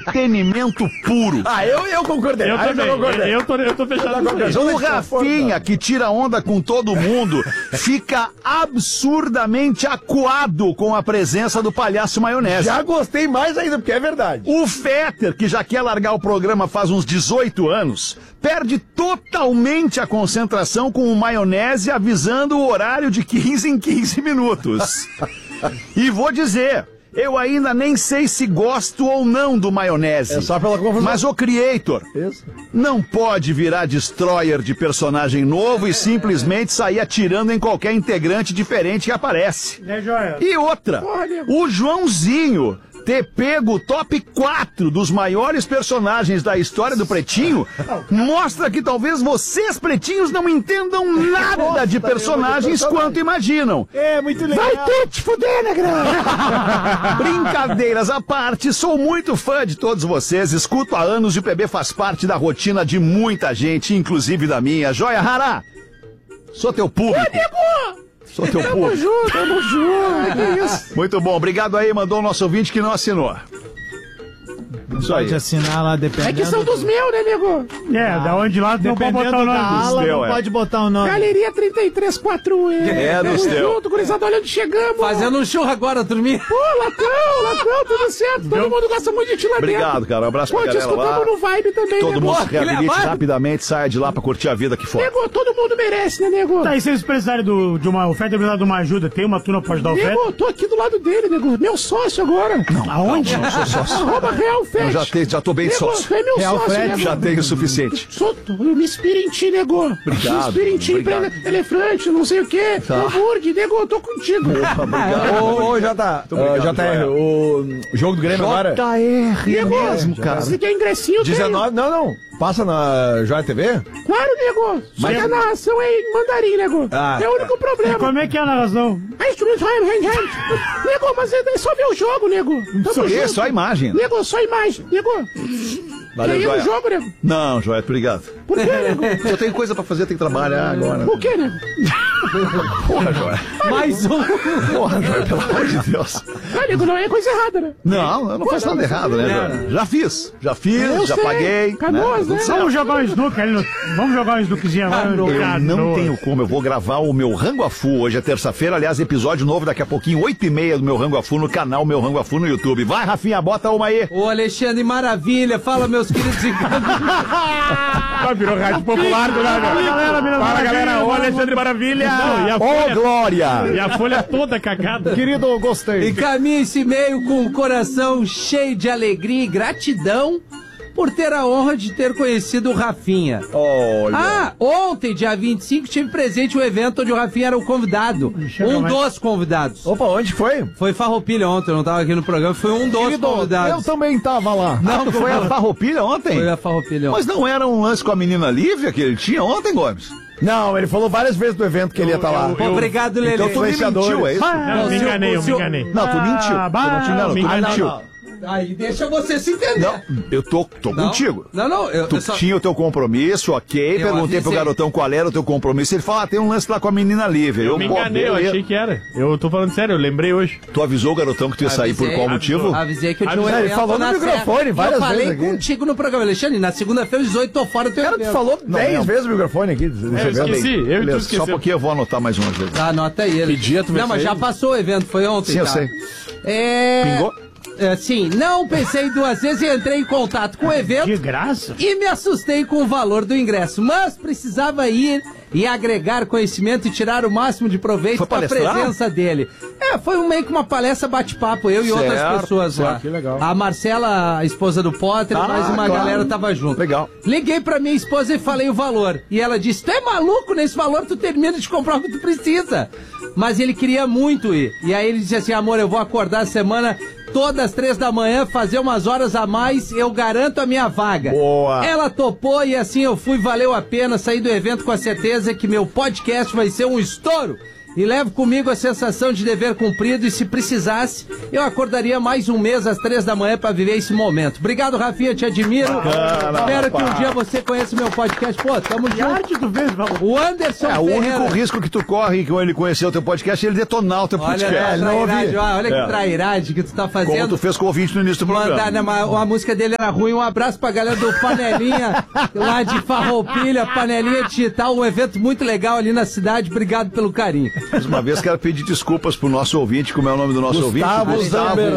entretenimento puro. Eu concordei. Eu também. Eu tô fechado com isso. O Rafinha, que tira onda com todo mundo, fica absurdamente acuado com a presença do palhaço maionese. Já gostei mais ainda, porque é verdade. O Fetter, que já quer largar o programa faz uns 18 anos, perde totalmente a concentração com o maionese avisando o horário de 15 em 15 minutos. E vou dizer, eu ainda nem sei se gosto ou não do maionese. É só pela confusão. Mas o Creator não pode virar destroyer de personagem novo e simplesmente sair atirando em qualquer integrante diferente que aparece. Né, Joia? E outra, o Joãozinho ter pego o top 4 dos maiores personagens da história do Pretinho mostra que talvez vocês, pretinhos, não entendam nada de personagens quanto imaginam. É, muito legal. Vai ter te fuder, negrão! Brincadeiras à parte, sou muito fã de todos vocês, escuto há anos e o PB faz parte da rotina de muita gente, inclusive da minha. Joia Rara, sou teu público. Sou teu público. Tamo junto. Que isso? Muito bom, obrigado aí, mandou o nosso ouvinte que não assinou. Isso aí. Pode assinar lá, dependendo. É que são dos meus, né, nego? Da onde lá não pode botar o nome da dos ala, teu, não pode botar o nome. Galeria 3341. É dos Tamo teus. junto, gurizada, olha onde chegamos. Fazendo um churro agora, turminha. Pô, Latão, tudo certo. Todo mundo gosta muito de ti lá dentro. Obrigado, cara. Um abraço Pô, pra te galera lá. escutamos no Vibe também, Todo nego. mundo se Pô, que reabilite levado. rapidamente, saia de lá pra curtir a vida aqui fora. Nego, todo mundo merece, né, nego? Tá, e se eles precisarem de uma oferta, precisarem de uma ajuda, tem uma turma que pode dar oferta? Nego, tô aqui do lado dele, nego. Meu sócio agora. Aonde? Não sou sócio. @Real Fest. Já tô bem Nego, sócio. é meu Real sócio, Fred, nego. Já tenho o suficiente. Eu me inspiro em ti, nego. Obrigado, Me inspiro em ti, obrigado. elefante, não sei o quê. Tá. Hambúrguer, nego, eu tô contigo. Obrigado. JR, o jogo do Grêmio agora. JR mesmo, cara. Você quer ingressinho? 19, não. Passa na Joia TV? Claro, nego. Só que a narração é em mandarim, nego. Ah, É o único problema. Como é que é a narração? Nego, mas é só ver o jogo, nego. Tamo junto. Só a imagem. Nego, só imagem. Nego. Valeu, Quer ir no Joia. jogo, nego? Não, Joia, obrigado. Por quê, nego? Eu tenho coisa pra fazer, tenho que trabalhar agora. Por quê, nego? Porra, Joia. Mais um. Porra, Joia, pelo amor de Deus. Ah, nego, não é coisa errada, né? Não, eu não faço nada errado, né, Joia? Já fiz, Eu já sei. paguei. Canoas, né? Vamos jogar um snooker ali no... Vamos jogar um snookerzinho agora no Eu não tenho como, eu vou gravar o meu Rango Afu hoje é terça-feira, aliás, episódio novo daqui a pouquinho, 8h30 do meu Rango Afu no canal Meu Rango Afu no YouTube. Vai, Rafinha, bota uma aí. Ô, Alexandre, maravilha. Fala, meus queridos encantos. Virou rádio popular do nada. Fala, galera. Ô, Alexandre Maravilha. E a Ô, folha, Glória! e a folha toda cagada. Querido, gostei. Encaminhe esse e-mail com o coração cheio de alegria e gratidão por ter a honra de ter conhecido o Rafinha. Olha. Ontem, dia 25, tive presente um evento onde o Rafinha era o convidado. Um dos convidados. Opa, onde foi? Foi Farroupilha ontem, eu não tava aqui no programa, foi um dos Querido, convidados. eu também tava lá. Não, foi a Farroupilha ontem? Foi a Farroupilha ontem. Mas não era um lance com a menina Lívia que ele tinha ontem, Gomes? Não, ele falou várias vezes do evento que ele ia estar lá. Obrigado, Lelê. Então tu me mentiu, é isso? Não, me enganei, eu me enganei. Não, tu mentiu. Tu não te enganou, me tu enganei. mentiu. Aí deixa você se entender. Não, eu tô Não? contigo. Não, eu Tu só... tinha o teu compromisso, ok. Eu Perguntei pro avisei. garotão qual era o teu compromisso. Ele falou, tem um lance lá com a menina Lívia. Eu me enganei, eu beleza. achei que era. Eu tô falando sério, eu lembrei hoje. Tu avisou o garotão que tu ia sair por qual motivo? Avisei que eu tinha um Avisei, evento ele falou no na microfone Serra. várias Eu falei vezes aqui. contigo no programa, Alexandre. Na segunda-feira, às 18, tô fora do teu Cara, tu evento. falou 10 vezes o microfone aqui. Eu esqueci, eu e tu Beleza, só esqueceu. porque eu vou anotar mais umas vezes. Anota aí. ele. dia tu Não, mas já passou o evento, foi ontem. Sim, eu tá? sei. Pingou? Sim, não pensei duas vezes e entrei em contato com o evento. De graça? E me assustei com o valor do ingresso, mas precisava ir e agregar conhecimento e tirar o máximo de proveito Foi da palestrar? presença dele. Foi meio que uma palestra bate-papo, eu e outras Certo, pessoas lá. que legal. A Marcela, a esposa do Potter, mais uma claro. galera tava junto. Legal. Liguei pra minha esposa e falei o valor. E ela disse, tu é maluco nesse valor, tu termina de comprar o que tu precisa. Mas ele queria muito ir. E aí ele disse assim, amor, eu vou acordar a semana todas as 3 da manhã, fazer umas horas a mais, eu garanto a minha vaga. Boa. Ela topou e assim eu fui, valeu a pena, saí do evento com a certeza que meu podcast vai ser um estouro. e levo comigo a sensação de dever cumprido e se precisasse, eu acordaria mais um mês às 3 da manhã pra viver esse momento. Obrigado, Rafinha, te admiro. Espero que um dia você conheça o meu podcast. Pô, tamo junto. O Anderson O Ferreira. único risco que tu corre com ele conhecer o teu podcast é ele detonar o teu Olha, podcast. olha que trairagem que tu tá Como fazendo. tu fez com o ouvinte no início do programa. Mandar, né, a música dele era ruim. Um abraço pra galera do Panelinha, lá de Farroupilha, Panelinha Digital, um evento muito legal ali na cidade. Obrigado pelo carinho. Mais uma vez quero pedir desculpas pro nosso ouvinte, como é o nome do nosso Gustavo ouvinte?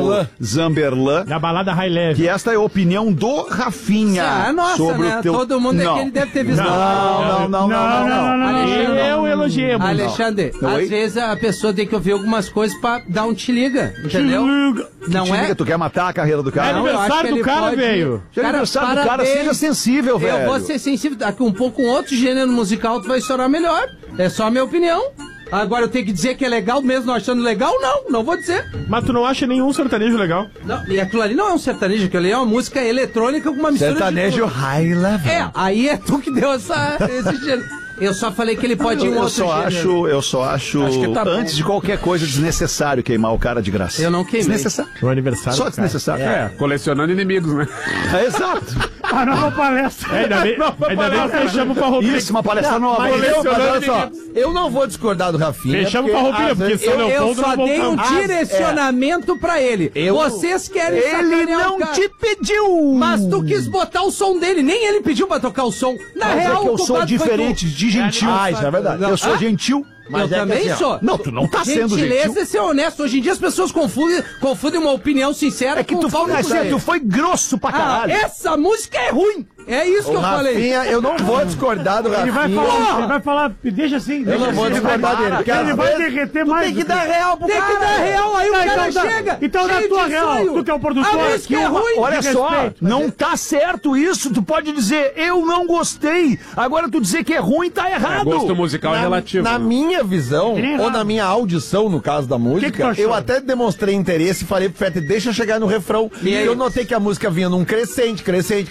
Zamberlan. Da balada High Level. Que esta é a opinião do Rafinha. Nossa, sobre né? o teu... Todo mundo Não. aqui ele deve ter visto. Não. Alexandre, Eu elogiei, mano. Alexandre, Oi? às vezes a pessoa tem que ouvir algumas coisas pra dar um te liga, entendeu? Não Te é? liga, tu quer matar a carreira do cara? Não, eu acho que aniversário do ele cara, pode- velho. Se é aniversário do cara, parabéns. seja sensível, velho. Eu vou ser sensível. Daqui um pouco, um outro gênero musical tu vai estourar melhor. É só a minha opinião. Agora eu tenho que dizer que é legal mesmo não achando legal? Não vou dizer. Mas tu não acha nenhum sertanejo legal? Não, e aquilo ali não é um sertanejo, aquilo ali é uma música eletrônica com uma mistura Sertanejo de... high level. Aí é tu que deu esse gênero. Eu só falei que ele pode ir um Eu outro só gênero. acho, Acho que tá bom. antes de qualquer coisa, desnecessário queimar o cara de graça. Eu não queimei. Desnecessário. No aniversário. Só do cara. desnecessário. Colecionando inimigos, né? Exato. A nova palestra. Ainda bem que fechamos com a roupinha. Isso, uma palestra nova. Mas olha só, eu não vou discordar do Rafinha. Fechamos com a roupinha, às porque vezes- São Eu Leopoldo só não dei um voltamos. direcionamento pra ele. Vocês querem Ele sacanear não o cara. te pediu. Mas tu quis botar o som dele, nem ele pediu pra tocar o som. Na Mas real, é que eu o sou culpado foi diferente de gentil. isso é verdade. Eu sou gentil. Eu também sou. Não, tu não tá sendo Gentileza gentil. é ser honesto. Hoje em dia as pessoas confundem uma opinião sincera É que com tu falta foi, de... tu foi grosso pra caralho. Essa música é ruim. É isso que eu falei. Rafinha, eu não vou discordar do Rafinha. Ele vai falar, deixa assim. Eu não vou discordar dele. porque às Ele vai vezes derreter mais. tem que dar real pro Tem que cara. dar real, aí o cara então dá- chega. então dá cheio tua de real, sonho. tu que é o produtor A música aqui, é ruim. Olha de só, respeito, não tá certo isso. Tu pode dizer, eu não gostei. Agora tu dizer que é ruim, tá errado. Gosto musical é relativo. Na né? minha visão, Que nem ou nada. na minha audição, no caso da que tu música, achou? eu até demonstrei interesse e falei pro Fete, deixa eu chegar no refrão. E E aí? eu notei que a música vinha num crescente.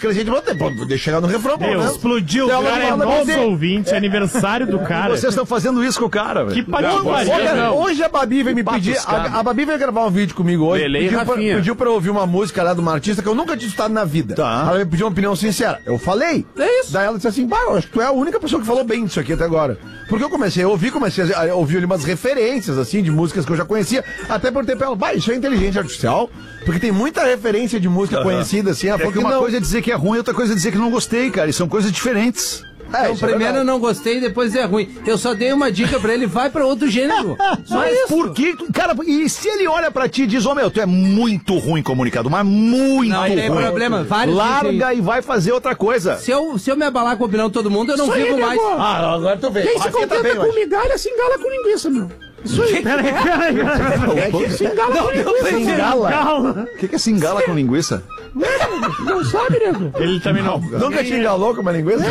Pô, deixa eu chegar no refrão, pelo Meu, menos. explodiu. O Então, cara é ela vai nosso dizer- ouvinte, aniversário do cara. Vocês estão fazendo isso com o cara, velho. Que patifaria. Hoje a Babi veio me pedir. A Babi veio gravar um vídeo comigo hoje. Lele e Rafinha. Pediu pra eu ouvir uma música lá de uma artista que eu nunca tinha escutado na vida. Tá. Ela me pediu uma opinião sincera. Eu falei. É isso. Daí ela disse assim: bah, eu acho que tu é a única pessoa que falou bem disso aqui até agora. Porque eu comecei a ouvir ali umas referências, assim, de músicas que eu já conhecia. Até por ter pra ela, bah, isso é inteligência artificial. Porque tem muita referência de música conhecida, assim. Ela É falou que que uma não. coisa é dizer que é ruim, outra coisa é dizer que não gostei, cara. E são coisas diferentes. Então, isso é primeiro eu verdade. não gostei, depois é ruim. Eu só dei uma dica pra ele, vai pra outro gênero. Só Mas isso. por que, cara, e se ele olha pra ti e diz, ô meu, tu é muito ruim comunicador, mas muito Não ruim. tem problema, vários dizem Larga e vai fazer outra coisa. Se eu me abalar com a opinião de todo mundo, eu não vivo é mais. Ah, agora tu vê. Quem se Rafinha tá contenta bem, eu com acho. migalha se engala com linguiça, meu. Isso aí. Peraí. Se engala com linguiça. Engala. Calma. O que é se engala com linguiça? Não sabe, nego? Ele também não. Nunca te engalou com uma linguiça?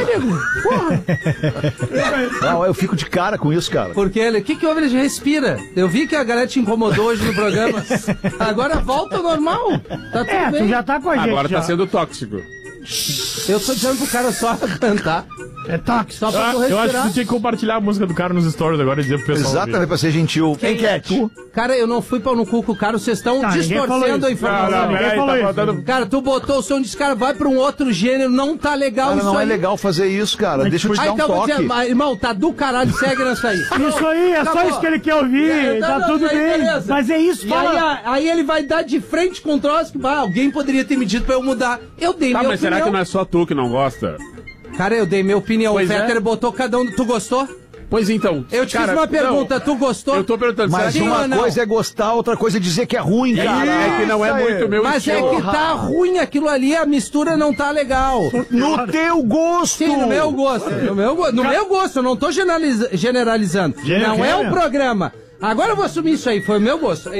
Não, eu fico de cara com isso, cara. Porque ele, o que houve? Ele já respira. Eu vi que a galera te incomodou hoje no programa. Agora volta ao normal. Tá tudo É, bem. tu já tá com a gente. Agora tá já. sendo tóxico. Eu tô dizendo pro cara só cantar. É tóxico. Só pra tu Eu acho que respirar. tu tinha que compartilhar a música do cara nos stories agora e dizer pro pessoal. Exatamente, pra ser gentil. Enquete. Cara, eu não fui pau no cu com o cara, vocês estão Tá, ninguém falou distorcendo a isso. informação. Ninguém peraí, falou tá isso. faltando- Cara, tu botou o som de cara, vai pra um outro gênero, não tá legal Cara, isso não é aí. legal fazer isso, cara. Deixa eu te Aí dar um então eu vou toque. dizer, mas, irmão, tá do caralho, segue nessa aí. Isso aí, é só Acabou. isso que ele quer ouvir. É, Tá não, tudo aí bem. beleza. Mas é isso, E aí, fala. aí ele vai dar de frente com o troço que alguém poderia ter me dito pra eu mudar. Eu dei Tá, minha mas opinião. será que não é só tu que não gosta? Cara, eu dei minha opinião. Pois o é. Fetter botou cada um. Tu gostou? Pois então. Eu te cara, fiz uma pergunta, não, tu gostou? eu tô perguntando, Mas Sim uma ou não? coisa é gostar, outra coisa é dizer que é ruim, cara. é que não é Isso aí. muito meu Mas é estilo. que tá ruim aquilo ali, a mistura não tá legal. No teu gosto. Sim, no meu gosto. No meu gosto, eu não tô generalizando. Não é o programa. Agora eu vou assumir isso aí, foi o meu gosto.